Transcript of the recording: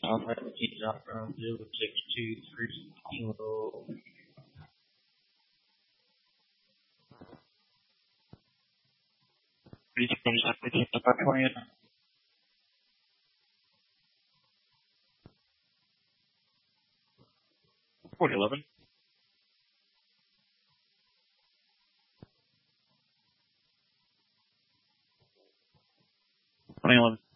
Southwest T.Rock 062 Kilo. Please finish up with the 20th. 4011. 2011.